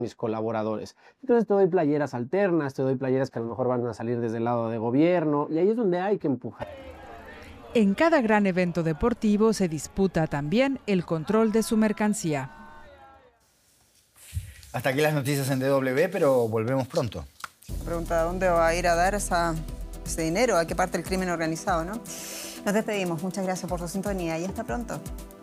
mis colaboradores. Entonces te doy playeras alternas, te doy playeras que a lo mejor van a salir desde el lado de gobierno, y ahí es donde hay que empujar. En cada gran evento deportivo se disputa también el control de su mercancía. Hasta aquí las noticias en DW, pero volvemos pronto. Pregunta, ¿dónde va a ir a dar ese dinero? ¿A qué parte del crimen organizado, no? Nos despedimos. Muchas gracias por su sintonía y hasta pronto.